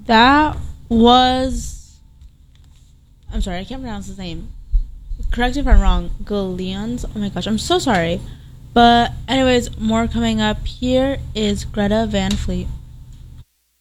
That was. I'm sorry, I can't pronounce his name. Correct if I'm wrong. Galeons. Oh my gosh, I'm so sorry. But anyways, more coming up. Here is Greta Van Fleet.